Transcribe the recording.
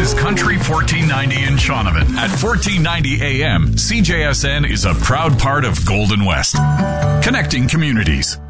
is Country 1490 in Shaunavon. At 1490 AM, CJSN is a proud part of Golden West. Connecting communities.